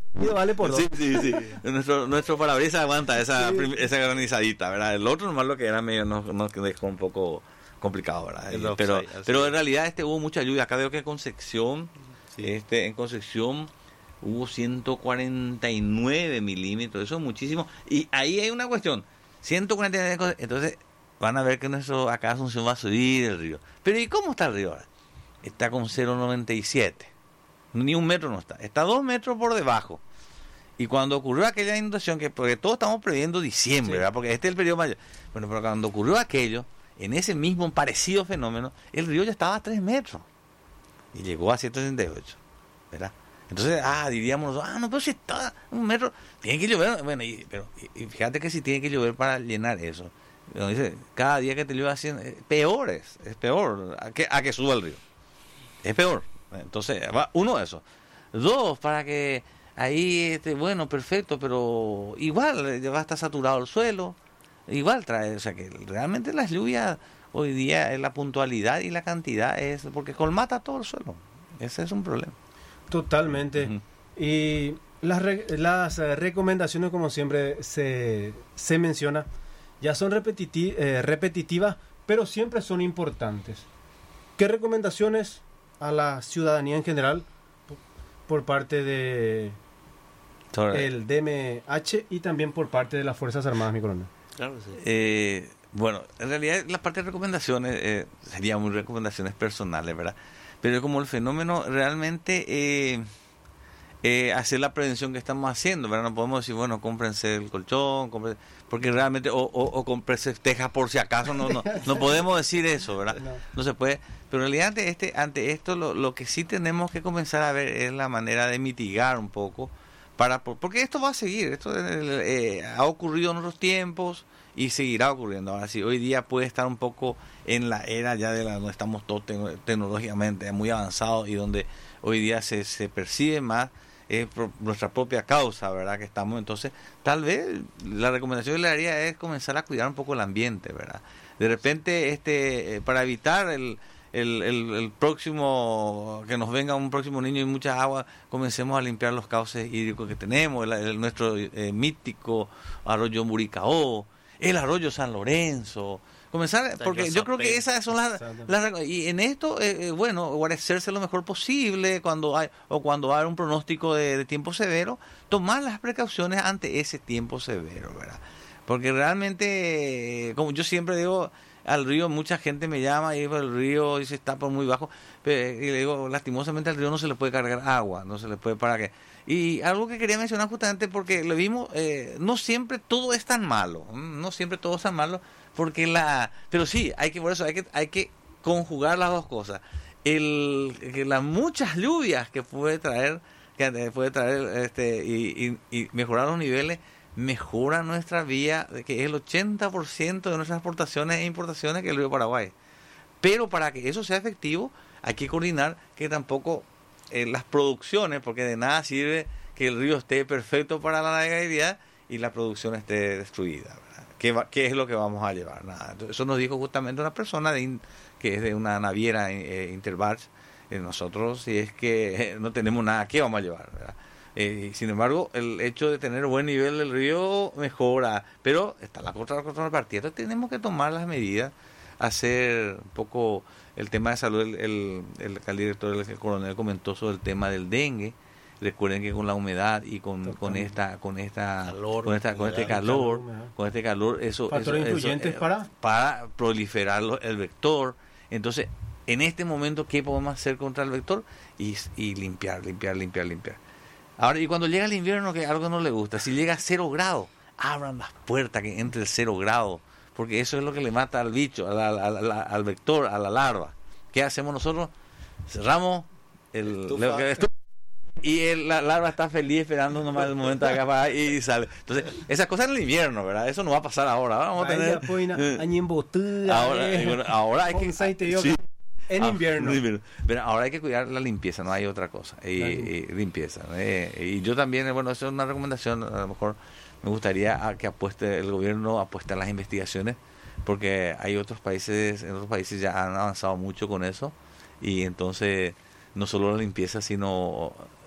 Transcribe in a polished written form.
Y vale por dos. Sí, sí, sí. Nuestro parabrisas aguanta esa granizadita, ¿verdad? El otro nomás lo que era medio nos dejó un poco complicado, ¿verdad? Pero en realidad hubo mucha lluvia. Acá veo que en Concepción, en Concepción hubo 149 milímetros, eso es muchísimo. Y ahí hay una cuestión, 149, entonces van a ver que acá Asunción va a subir el río. Pero ¿y cómo está el río ahora? Está con 0,97. Ni un metro no está 2 metros por debajo. Y cuando ocurrió aquella inundación, porque todos estamos previendo diciembre, ¿verdad? Porque este es el periodo mayor. Bueno, pero cuando ocurrió aquello, en ese mismo parecido fenómeno, el río ya estaba a 3 metros. Y llegó a 168, ¿verdad? Entonces, diríamos, no, pero si está 1 metro, tiene que llover. Bueno, y fíjate que si tiene que llover para llenar eso. Dice, cada día que te llueve así, es peor a que suba el río. Es peor. Entonces, uno de esos. Dos, para que ahí, bueno, perfecto, pero igual ya va a estar saturado el suelo. Igual trae, o sea que realmente las lluvias hoy día, la puntualidad y la cantidad es porque colmata todo el suelo. Ese es un problema. Totalmente. Uh-huh. Y las recomendaciones, como siempre se menciona, ya son repetitivas, pero siempre son importantes. ¿Qué recomendaciones a la ciudadanía en general por parte de el DMH y también por parte de las Fuerzas Armadas, mi coronel? Claro, sí. Bueno, en realidad la parte de recomendaciones serían muy recomendaciones personales, ¿verdad? Pero como el fenómeno realmente hacer la prevención que estamos haciendo, ¿verdad? No podemos decir, bueno, cómprense el colchón, porque realmente, o cómprense tejas por si acaso, no podemos decir eso, ¿verdad? No se puede. Pero en realidad ante esto lo que sí tenemos que comenzar a ver es la manera de mitigar un poco, porque esto va a seguir, esto ha ocurrido en otros tiempos y seguirá ocurriendo. Ahora sí, hoy día puede estar un poco en la era ya donde estamos todos tecnológicamente muy avanzados y donde hoy día se percibe más por nuestra propia causa, ¿verdad? Que estamos, entonces, tal vez la recomendación que le haría es comenzar a cuidar un poco el ambiente, ¿verdad? De repente, para evitar el próximo, que nos venga un próximo niño y mucha agua, comencemos a limpiar los cauces hídricos que tenemos, nuestro mítico arroyo Muricaó, el arroyo San Lorenzo, comenzar, porque yo creo que esas son las y en esto, bueno, guarecerse lo mejor posible cuando hay un pronóstico de tiempo severo, tomar las precauciones ante ese tiempo severo, ¿verdad? Porque realmente, como yo siempre digo, al río mucha gente me llama y el río dice está por muy bajo, y le digo, lastimosamente al río no se le puede cargar agua, no se le puede para qué. Y algo que quería mencionar justamente porque lo vimos, no siempre todo es tan malo, porque pero sí, hay que conjugar las dos cosas. Las muchas lluvias que puede traer y mejorar los niveles, mejora nuestra vía, que es el 80% de nuestras exportaciones e importaciones, que es el río Paraguay. Pero para que eso sea efectivo, hay que coordinar que tampoco las producciones, porque de nada sirve que el río esté perfecto para la navegabilidad y la producción esté destruida, ¿verdad? ¿Qué es lo que vamos a llevar? Nada. Entonces, eso nos dijo justamente una persona que es de una naviera Interbarge. Nosotros, si es que no tenemos nada, ¿qué vamos a llevar, verdad? Sin embargo, el hecho de tener buen nivel del río mejora, pero está la contrapartida. Entonces tenemos que tomar las medidas, hacer un poco el tema de salud. El director, el coronel comentó sobre el tema del dengue. Recuerden que con la humedad y con este calor, eso influyentes para proliferar el vector. Entonces, en este momento, ¿qué podemos hacer contra el vector? Y limpiar. Ahora, y cuando llega el invierno, que algo no le gusta, si llega a 0 grados, abran las puertas que entre el 0 grados, porque eso es lo que le mata al bicho, al vector, a la larva. ¿Qué hacemos nosotros? Cerramos y la larva está feliz esperando nomás el momento de acabar y sale. Entonces, esas cosas en el invierno, ¿verdad? Eso no va a pasar ahora. Vamos a tener ahora hay que en invierno. Pero ahora hay que cuidar la limpieza, no hay otra cosa. Limpieza. Y yo también, bueno, eso es una recomendación. A lo mejor me gustaría que el gobierno apueste a las investigaciones, porque hay en otros países ya han avanzado mucho con eso. Y entonces, no solo la limpieza, sino